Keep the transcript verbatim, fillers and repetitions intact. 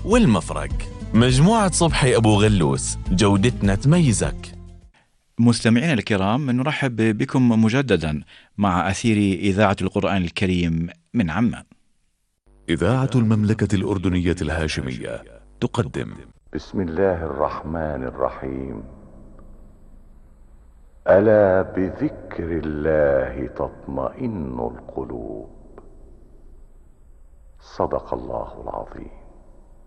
والمفرق. مجموعة صبحي أبو غلوس، جودتنا تميزك. مستمعينا الكرام، نرحب بكم مجددا مع أثير إذاعة القرآن الكريم من عمان. إذاعة المملكة الأردنية الهاشمية تقدم بسم الله الرحمن الرحيم. ألا بذكر الله تطمئن القلوب. صدق الله العظيم.